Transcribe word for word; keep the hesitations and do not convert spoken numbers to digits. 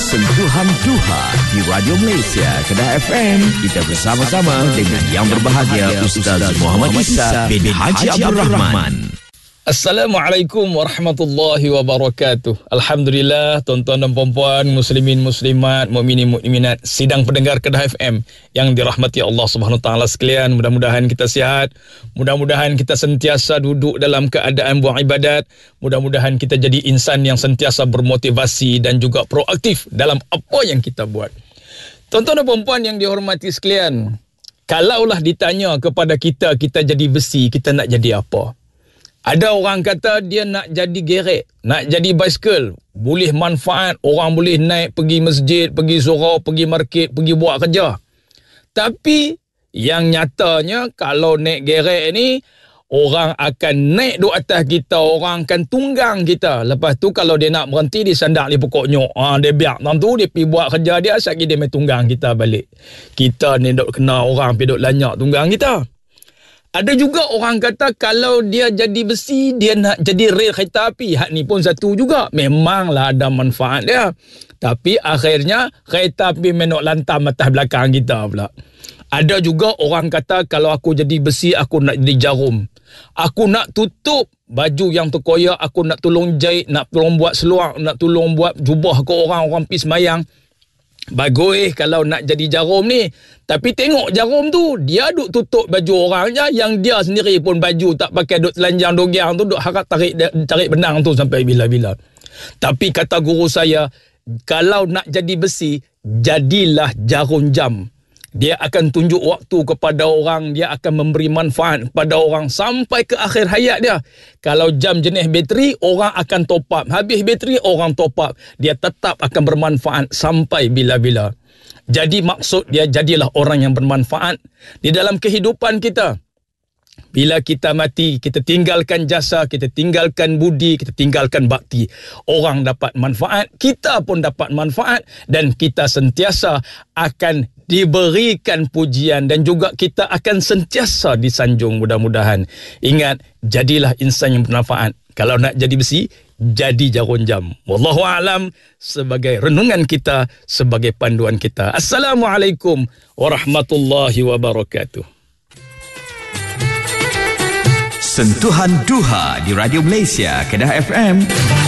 Sentuhan Duha di Radio Malaysia, Kedah F M. Kita bersama-sama dengan yang berbahagia Ustaz Muhammad Isa bin Haji Abdul Rahman. Assalamualaikum warahmatullahi wabarakatuh. Alhamdulillah, tuan-tuan dan puan-puan, muslimin muslimat, mukminin mukminat, sidang pendengar Kedah F M yang dirahmati Allah Subhanahu Wa Taala sekalian. Mudah-mudahan kita sihat, mudah-mudahan kita sentiasa duduk dalam keadaan buat ibadat, mudah-mudahan kita jadi insan yang sentiasa bermotivasi dan juga proaktif dalam apa yang kita buat. Tuan-tuan dan puan-puan yang dihormati sekalian, kalaulah ditanya kepada kita, kita jadi besi, kita nak jadi apa? Ada orang kata dia nak jadi gerek, nak jadi basikal, boleh manfaat, orang boleh naik pergi masjid, pergi surau, pergi market, pergi buat kerja. Tapi yang nyatanya kalau naik gerek ni, orang akan naik di atas kita, orang akan tunggang kita. Lepas tu kalau dia nak berhenti, dia sandak di pokok nyok. Ha, dia biar dalam tu, dia pergi buat kerja dia, sekali dia main tunggang kita balik. Kita ni duk kena orang pergi duk lanyak tunggang kita. Ada juga orang kata kalau dia jadi besi, dia nak jadi rel kereta api. Hak ni pun satu juga. Memanglah ada manfaat dia. Tapi akhirnya kereta api menok lantam atas belakang kita pula. Ada juga orang kata kalau aku jadi besi, aku nak jadi jarum. Aku nak tutup baju yang terkoyak, aku nak tolong jahit, nak tolong buat seluar, nak tolong buat jubah ke orang-orang pergi semayang. Bagus kalau nak jadi jarum ni. Tapi tengok jarum tu, dia duk tutup baju orang je, yang dia sendiri pun baju tak pakai, duk telanjang dogiang tu, duk harap tarik tarik benang tu sampai bila-bila. Tapi kata guru saya, kalau nak jadi besi, jadilah jarum jam. Dia akan tunjuk waktu kepada orang, dia akan memberi manfaat kepada orang sampai ke akhir hayat dia. Kalau jam jenis bateri, orang akan top up. Habis bateri, orang top up. Dia tetap akan bermanfaat sampai bila-bila. Jadi maksud dia, jadilah orang yang bermanfaat di dalam kehidupan kita. Bila kita mati, kita tinggalkan jasa, kita tinggalkan budi, kita tinggalkan bakti. Orang dapat manfaat, kita pun dapat manfaat, dan kita sentiasa akan diberikan pujian, dan juga kita akan sentiasa disanjung mudah-mudahan. Ingat, jadilah insan yang bermanfaat. Kalau nak jadi besi, jadi jarum jam. Wallahu a'lam, sebagai renungan kita, sebagai panduan kita. Assalamualaikum warahmatullahi wabarakatuh. Sentuhan Duha di Radio Malaysia, Kedah F M.